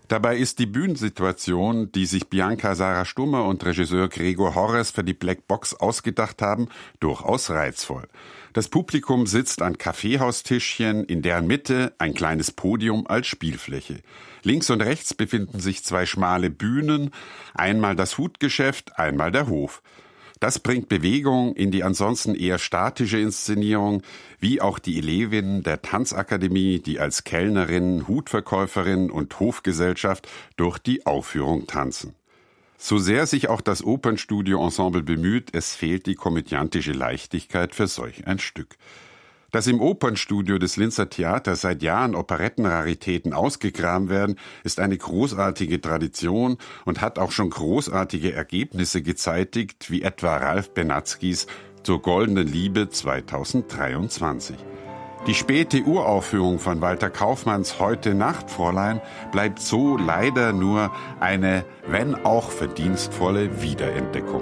Dabei ist die Bühnensituation, die sich Bianca Sarah Stummer und Regisseur Gregor Horres für die Black Box ausgedacht haben, durchaus reizvoll. Das Publikum sitzt an Kaffeehaustischchen, in deren Mitte ein kleines Podium als Spielfläche. Links und rechts befinden sich zwei schmale Bühnen, einmal das Hutgeschäft, einmal der Hof. Das bringt Bewegung in die ansonsten eher statische Inszenierung, wie auch die Elevinnen der Tanzakademie, die als Kellnerin, Hutverkäuferin und Hofgesellschaft durch die Aufführung tanzen. So sehr sich auch das Opernstudio-Ensemble bemüht, es fehlt die komödiantische Leichtigkeit für solch ein Stück. Dass im Opernstudio des Linzer Theaters seit Jahren Operettenraritäten ausgegraben werden, ist eine großartige Tradition und hat auch schon großartige Ergebnisse gezeitigt, wie etwa Ralf Benatzkis Zur goldenen Liebe 2023. Die späte Uraufführung von Walter Kaufmanns Heute Nacht, Fräulein, bleibt so leider nur eine, wenn auch verdienstvolle Wiederentdeckung.